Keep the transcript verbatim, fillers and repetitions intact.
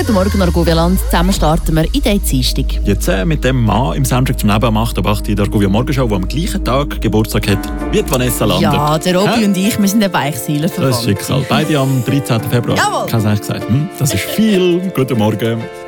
Guten Morgen, Argovia-Land. Zusammen starten wir in den Dienstag. Jetzt äh, mit dem Mann im Soundtrack zum Leben am acht Uhr acht in der Argovia Morgenshow, der am gleichen Tag Geburtstag hat wie die Vanessa Lander. Ja, der Robi Hä? und ich, wir sind eben eigentlich Seelenverwandt. Das ist Schicksal. Beide am dreizehnten Februar. Jawohl. Ich habe es eigentlich gesagt. Hm, das ist viel. Guten Morgen.